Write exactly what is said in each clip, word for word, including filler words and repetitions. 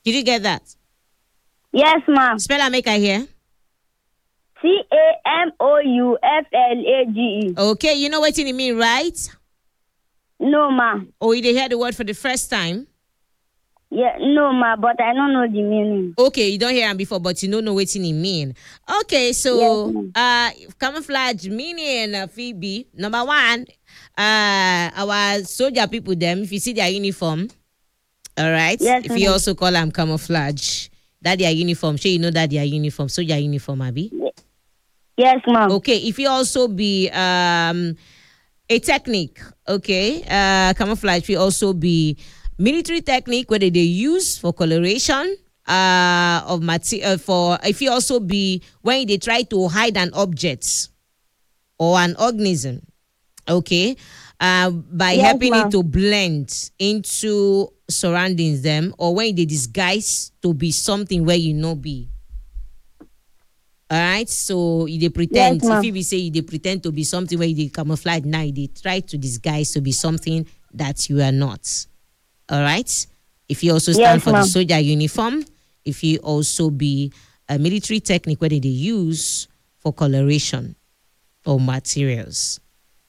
Did you get that? Yes, ma'am. Spell and make I hear. C A M O U F L A G E. Okay, you know what it mean, right? No, ma'am. Or you did hear the word for the first time? Yeah, no, ma'am, but I don't know the meaning. Okay, you don't hear him before, but you don't know what it mean. Okay, so Yes, uh, camouflage meaning, uh, Phoebe. Number one, uh, our soldier people, them, if you see their uniform, all right? Yes, if you ma'am. also call them camouflage, that their uniform, sure you know that their uniform, soldier uniform, Abby. Yes, ma'am. Okay, if you also be um a technique, okay, uh, camouflage will also be military technique where they, they use for coloration uh of material. Uh, for if you also be when they try to hide an object or an organism, okay, uh, by Yes, helping ma'am. it to blend into surroundings them, or when they disguise to be something where you know be. All right, so they pretend. Yes, ma'am. if you say they pretend to be something where they camouflage, now they try to disguise to be something that you are not. All right. If you also stand Yes, for ma'am. the soldier uniform, if you also be a military technique where they use for coloration or materials.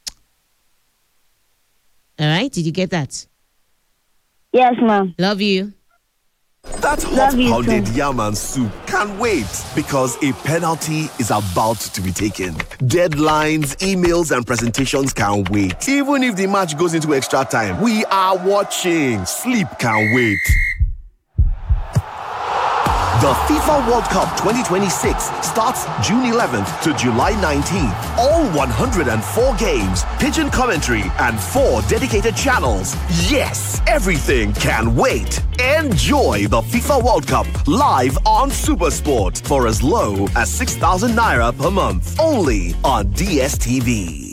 All right, did you get that? Yes, ma'am. Love you. That hot Love you pounded too. yam and soup can't wait because a penalty is about to be taken. Deadlines, emails, and presentations can't wait. Even if the match goes into extra time, we are watching. Sleep can't wait. The FIFA World Cup twenty twenty-six starts June eleventh to July nineteenth. All one hundred four games, pigeon commentary, and four dedicated channels. Yes, everything can wait. Enjoy the FIFA World Cup live on SuperSport for as low as six thousand naira per month. Only on D S T V.